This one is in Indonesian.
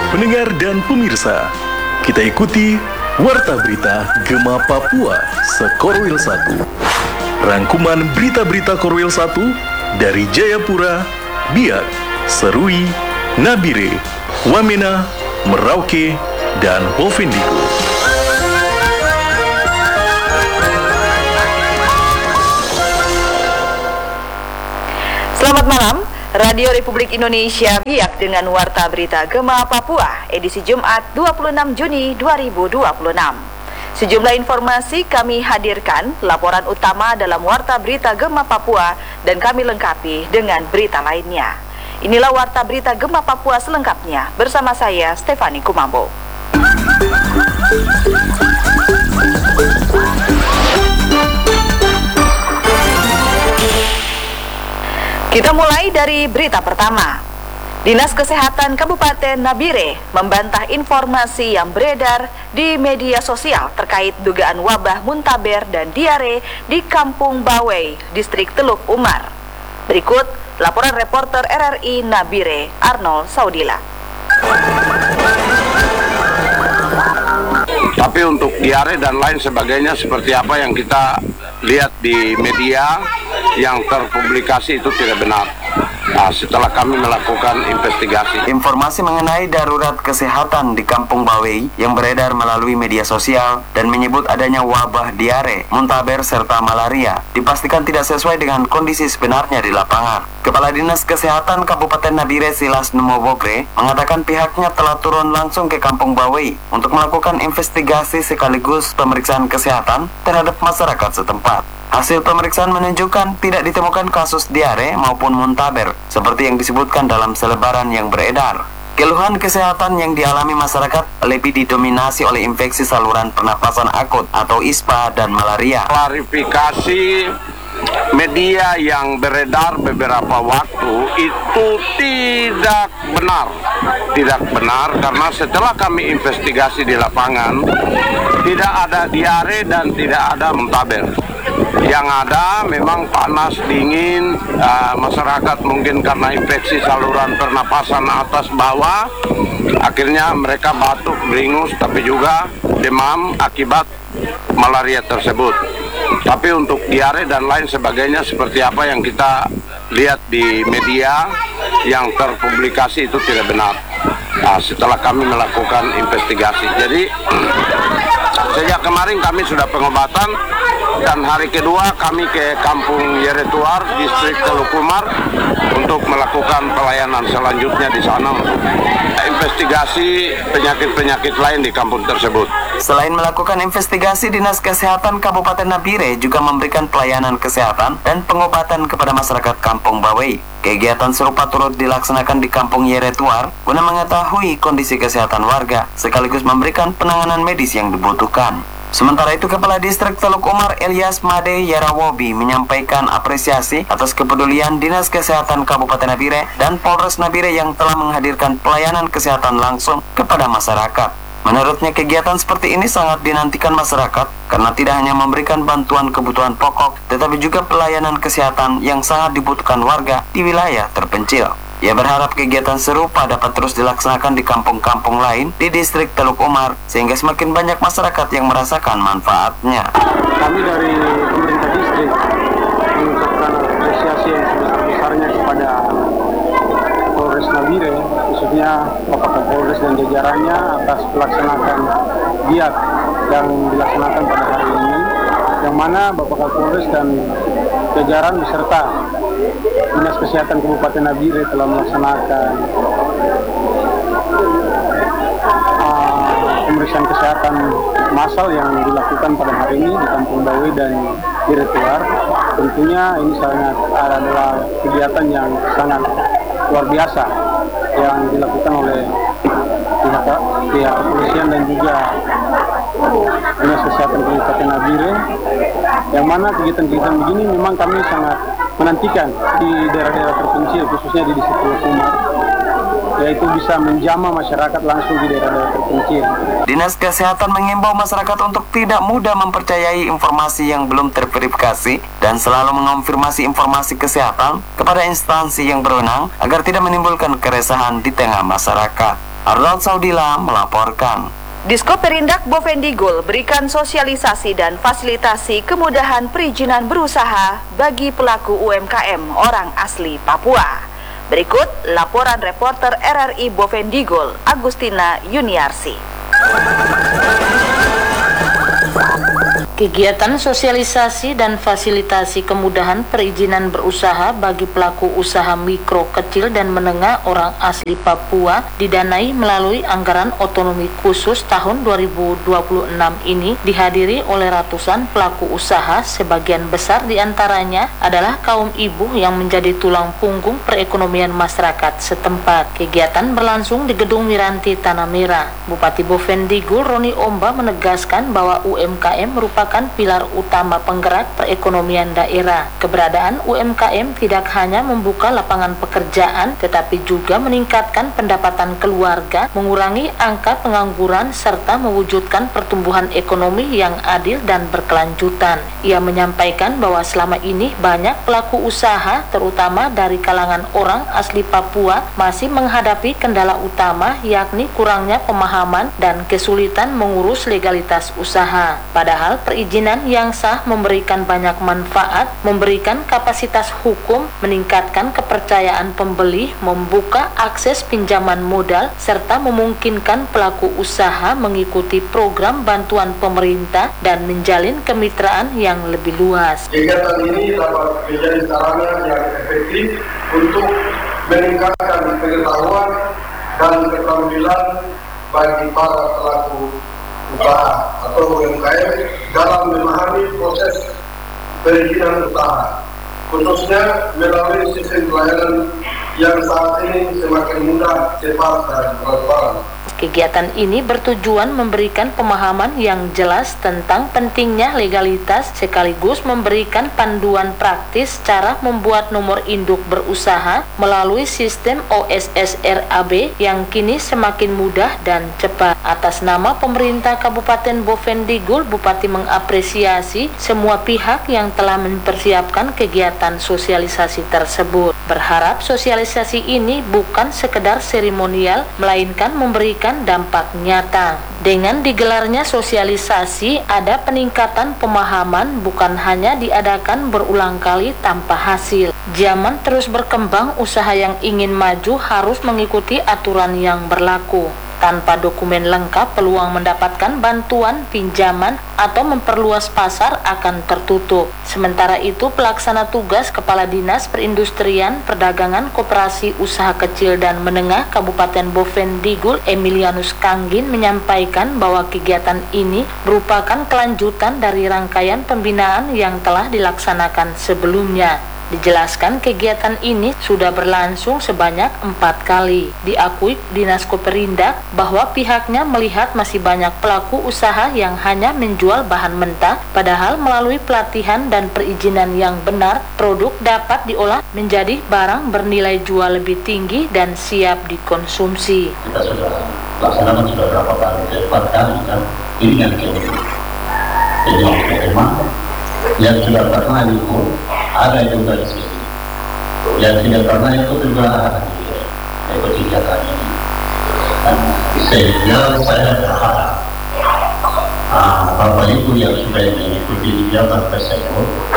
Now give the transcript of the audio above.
Pendengar dan pemirsa, kita ikuti Warta Berita Gema Papua Sekorwil 1. Rangkuman berita-berita Korwil 1 dari Jayapura, Biak, Serui, Nabire, Wamena, Merauke, dan Bovendigul. Selamat malam, Radio Republik Indonesia Biak dengan Warta Berita Gema Papua, edisi Jumat 26 Juni 2026. Sejumlah informasi kami hadirkan, laporan utama dalam Warta Berita Gema Papua, dan kami lengkapi dengan berita lainnya. Inilah Warta Berita Gema Papua selengkapnya, bersama saya Stefani Kumambo. Kita mulai dari berita pertama. Dinas Kesehatan Kabupaten Nabire membantah informasi yang beredar di media sosial terkait dugaan wabah muntaber dan diare di Kampung Bawei, Distrik Teluk Umar. Berikut laporan reporter RRI Nabire, Arnold Saudila. Tapi untuk diare dan lain sebagainya seperti apa yang kita lihat di media yang terpublikasi itu tidak benar. Setelah kami melakukan investigasi, informasi mengenai darurat kesehatan di Kampung Bawei yang beredar melalui media sosial dan menyebut adanya wabah diare, muntaber serta malaria dipastikan tidak sesuai dengan kondisi sebenarnya di lapangan. Kepala Dinas Kesehatan Kabupaten Nabire Silas Numobokre mengatakan pihaknya telah turun langsung ke Kampung Bawei untuk melakukan investigasi sekaligus pemeriksaan kesehatan terhadap masyarakat setempat. Hasil pemeriksaan menunjukkan tidak ditemukan kasus diare maupun muntaber seperti yang disebutkan dalam selebaran yang beredar. Keluhan kesehatan yang dialami masyarakat lebih didominasi oleh infeksi saluran pernapasan akut atau ISPA dan malaria. Klarifikasi media yang beredar beberapa waktu itu tidak benar karena setelah kami investigasi di lapangan tidak ada diare dan tidak ada muntaber. Yang ada memang panas, dingin, masyarakat mungkin karena infeksi saluran pernapasan atas bawah, akhirnya mereka batuk, beringus, tapi juga demam akibat malaria tersebut. Tapi untuk diare dan lain sebagainya seperti apa yang kita lihat di media yang terpublikasi itu tidak benar. Setelah kami melakukan investigasi, jadi sejak kemarin kami sudah pengobatan dan hari kedua kami ke Kampung Yeretuar, Distrik Teluk Umar untuk melakukan pelayanan selanjutnya di sana untuk investigasi penyakit-penyakit lain di kampung tersebut. Selain melakukan investigasi, Dinas Kesehatan Kabupaten Nabire juga memberikan pelayanan kesehatan dan pengobatan kepada masyarakat Kampung Bawei. Kegiatan serupa turut dilaksanakan di Kampung Yeretuar guna mengetahui kondisi kesehatan warga sekaligus memberikan penanganan medis yang dibutuhkan. Sementara itu, Kepala Distrik Teluk Umar Elias Made Yarawobi menyampaikan apresiasi atas kepedulian Dinas Kesehatan Kabupaten Nabire dan Polres Nabire yang telah menghadirkan pelayanan kesehatan langsung kepada masyarakat. Menurutnya, kegiatan seperti ini sangat dinantikan masyarakat karena tidak hanya memberikan bantuan kebutuhan pokok, tetapi juga pelayanan kesehatan yang sangat dibutuhkan warga di wilayah terpencil. Ia berharap kegiatan serupa dapat terus dilaksanakan di kampung-kampung lain di Distrik Teluk Umar sehingga semakin banyak masyarakat yang merasakan manfaatnya. Kami dari pemerintah distrik mengucapkan apresiasi yang sebesar-besarnya kepada Polres Nabire, khususnya Bapak Kapolres dan jajarannya atas pelaksanaan giat yang dilaksanakan pada hari ini, yang mana Bapak Kapolres dan jajaran beserta Dinas Kesehatan Kabupaten Nabire telah melaksanakan pemeriksaan kesehatan massal yang dilakukan pada hari ini di Kampung Bawei dan Yeretuar. Tentunya ini adalah kegiatan yang sangat luar biasa yang dilakukan oleh pihak kepolisian dan juga Dinas Kesehatan Kabupaten Nabire, yang mana kegiatan-kegiatan begini memang kami sangat menantikan di daerah-daerah terpencil, khususnya di Distrik Teluk Umar, yaitu bisa menjamah masyarakat langsung di daerah-daerah terpencil. Dinas Kesehatan mengimbau masyarakat untuk tidak mudah mempercayai informasi yang belum terverifikasi dan selalu mengonfirmasi informasi kesehatan kepada instansi yang berwenang agar tidak menimbulkan keresahan di tengah masyarakat. Arnold Saudila melaporkan. Diskoperindak Bovendigul berikan sosialisasi dan fasilitasi kemudahan perizinan berusaha bagi pelaku UMKM orang asli Papua. Berikut laporan reporter RRI Bovendigul, Agustina Yuniarsi. Kegiatan sosialisasi dan fasilitasi kemudahan perizinan berusaha bagi pelaku usaha mikro, kecil, dan menengah orang asli Papua didanai melalui anggaran otonomi khusus tahun 2026 ini dihadiri oleh ratusan pelaku usaha, sebagian besar diantaranya adalah kaum ibu yang menjadi tulang punggung perekonomian masyarakat setempat. Kegiatan berlangsung di Gedung Miranti Tanah Merah. Bupati Bovendigul Roni Omba menegaskan bahwa UMKM merupakan pilar utama penggerak perekonomian daerah. Keberadaan UMKM tidak hanya membuka lapangan pekerjaan, tetapi juga meningkatkan pendapatan keluarga, mengurangi angka pengangguran, serta mewujudkan pertumbuhan ekonomi yang adil dan berkelanjutan. Ia menyampaikan bahwa selama ini banyak pelaku usaha, terutama dari kalangan orang asli Papua, masih menghadapi kendala utama, yakni kurangnya pemahaman dan kesulitan mengurus legalitas usaha. Padahal perizinan yang sah memberikan banyak manfaat, memberikan kapasitas hukum, meningkatkan kepercayaan pembeli, membuka akses pinjaman modal, serta memungkinkan pelaku usaha mengikuti program bantuan pemerintah dan menjalin kemitraan yang lebih luas. Kegiatan ini dapat menjadi sarana yang efektif untuk meningkatkan pengetahuan dan keterampilan bagi para pelaku usaha atau UMKM dalam memahami proses perizinan usaha, khususnya melalui sistem pelayanan yang saat ini semakin mudah, cepat, dan transparan. Kegiatan ini bertujuan memberikan pemahaman yang jelas tentang pentingnya legalitas, sekaligus memberikan panduan praktis cara membuat nomor induk berusaha melalui sistem OSSRAB yang kini semakin mudah dan cepat. Atas nama pemerintah Kabupaten Bovendigul, Bupati mengapresiasi semua pihak yang telah mempersiapkan kegiatan sosialisasi tersebut. Berharap sosialisasi ini bukan sekedar seremonial, melainkan memberikan dampak nyata. Dengan digelarnya sosialisasi, ada peningkatan pemahaman, bukan hanya diadakan berulang kali tanpa hasil. Zaman terus berkembang, usaha yang ingin maju harus mengikuti aturan yang berlaku. Tanpa dokumen lengkap, peluang mendapatkan bantuan, pinjaman, atau memperluas pasar akan tertutup. Sementara itu, pelaksana tugas Kepala Dinas Perindustrian, Perdagangan, Koperasi Usaha Kecil dan Menengah Kabupaten Bovendigul, Emilianus Kanggin, menyampaikan bahwa kegiatan ini merupakan kelanjutan dari rangkaian pembinaan yang telah dilaksanakan sebelumnya. Dijelaskan kegiatan ini sudah berlangsung sebanyak 4 kali. Diakui Dinas Koperindak bahwa pihaknya melihat masih banyak pelaku usaha yang hanya menjual bahan mentah, padahal melalui pelatihan dan perizinan yang benar, produk dapat diolah menjadi barang bernilai jual lebih tinggi dan siap dikonsumsi. Kita sudah laksanakan sudah berapa kali, 4 kali kan, ini yang kedua. Jadi yang sudah pernah ikut ada juga di sini, yang tidak pernah ikut juga ada di kegiatan ini. Sehingga saya berharap Bapak Ibu yang sudah mengikuti kegiatan tersebut